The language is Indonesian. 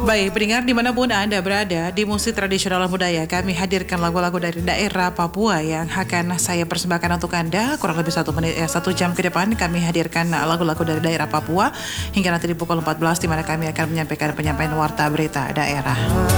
Baik, pendengar dimanapun Anda berada, di musik tradisional budaya kami hadirkan lagu-lagu dari daerah Papua yang akan saya persembahkan untuk Anda. Kurang lebih 1 jam ke depan kami hadirkan lagu-lagu dari daerah Papua hingga nanti di pukul 14 di mana kami akan menyampaikan penyampaian warta berita daerah.